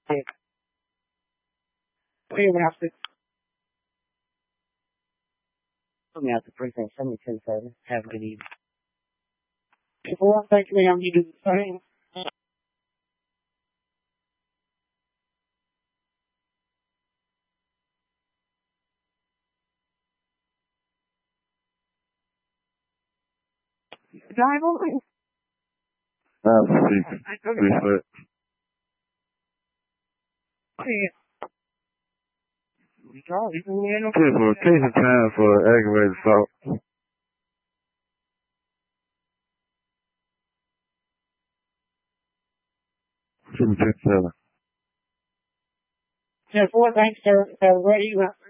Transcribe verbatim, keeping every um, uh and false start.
Clear out the Put me out the precinct seventy-two, sir. Have a good evening. If I want to thank me, I'm you do the same. Drive over. I'm speaking. Three foot. Okay, for a case of time for aggravated assault. Two ten seven. ten four, thanks, sir. Have a great evening.